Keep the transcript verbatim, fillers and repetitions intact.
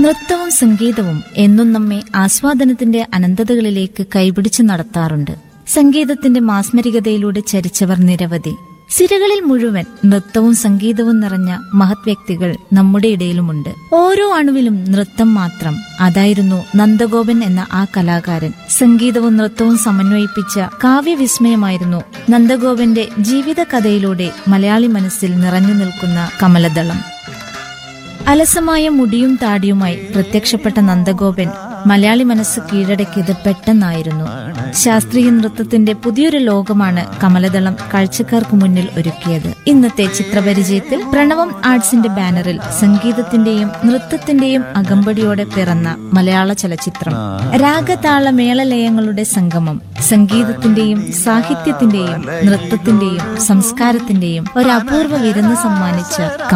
നൃത്തവും സംഗീതവും എന്നും നമ്മെ ആസ്വാദനത്തിന്റെ അനന്തതകളിലേക്ക് കൈപിടിച്ചു നടത്താറുണ്ട്. സംഗീതത്തിന്റെ മാസ്മരികതയിലൂടെ ചരിച്ചവർ നിരവധി. സിരകളിൽ മുഴുവൻ നൃത്തവും സംഗീതവും നിറഞ്ഞ മഹത് വ്യക്തികൾ നമ്മുടെ ഇടയിലുമുണ്ട്. ഓരോ അണുവിലും നൃത്തം മാത്രം. അതായിരുന്നു നന്ദഗോപൻ എന്ന ആ കലാകാരൻ. സംഗീതവും നൃത്തവും സമന്വയിപ്പിച്ച കാവ്യവിസ്മയമായിരുന്നു നന്ദഗോപന്റെ ജീവിത കഥയിലൂടെ മലയാളി മനസ്സിൽ നിറഞ്ഞു നിൽക്കുന്ന കമലദളം. അലസമായ മുടിയും താടിയുമായി പ്രത്യക്ഷപ്പെട്ട നന്ദഗോപൻ മലയാളി മനസ്സ് കീഴടക്കിയത് പെട്ടെന്നായിരുന്നു. ശാസ്ത്രീയ നൃത്തത്തിന്റെ പുതിയൊരു ലോകമാണ് കമലദളം കാഴ്ചക്കാർക്ക് മുന്നിൽ ഒരുക്കിയത്. ഇന്നത്തെ ചിത്രപരിചയത്തിൽ പ്രണവം ആർട്സിന്റെ ബാനറിൽ സംഗീതത്തിന്റെയും നൃത്തത്തിന്റെയും അകമ്പടിയോടെ പിറന്ന മലയാള ചലച്ചിത്രം. രാഗതാള മേളലയങ്ങളുടെ സംഗമം, സംഗീതത്തിന്റെയും സാഹിത്യത്തിന്റെയും നൃത്തത്തിന്റെയും സംസ്കാരത്തിന്റെയും ഒരു അപൂർവ വിരുന്ന് സമ്മാനിച്ച